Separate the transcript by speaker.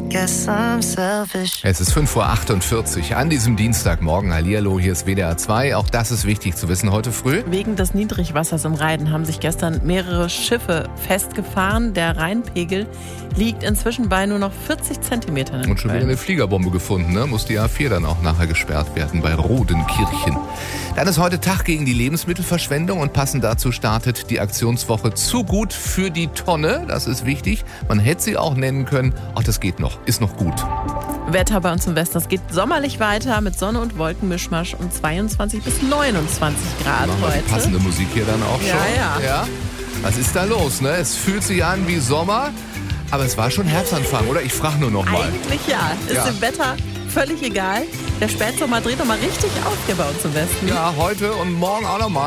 Speaker 1: Guess I'm selfish.
Speaker 2: Es ist 5:48 Uhr an diesem Dienstagmorgen. Hallihallo, hier ist WDR 2. Auch das ist wichtig zu wissen heute früh.
Speaker 3: Wegen des Niedrigwassers im Rhein haben sich gestern mehrere Schiffe festgefahren. Der Rheinpegel liegt inzwischen bei nur noch 40 Zentimetern.
Speaker 2: Und schon wieder eine Fliegerbombe gefunden, ne? Muss die A4 dann auch nachher gesperrt werden bei Rodenkirchen. Dann ist heute Tag gegen die Lebensmittelverschwendung und passend dazu startet die Aktionswoche Zu gut für die Tonne. Das ist wichtig. Man hätte sie auch nennen können. Ach, das geht noch. Ist noch gut.
Speaker 3: Wetter bei uns im Westen, das geht sommerlich weiter mit Sonne und Wolkenmischmasch und 22 bis 29 Grad
Speaker 2: Machen wir
Speaker 3: heute.
Speaker 2: die passende Musik hier dann auch schon.
Speaker 3: Ja.
Speaker 2: Was ist da los, ne? Es fühlt sich an wie Sommer, aber es war schon Herbstanfang, oder? Ich frage nur noch mal.
Speaker 3: Eigentlich ja. Ist dem Wetter völlig egal. Der Spätsommer dreht doch mal richtig auf hier bei uns im Westen.
Speaker 2: Ja, heute und morgen auch noch mal.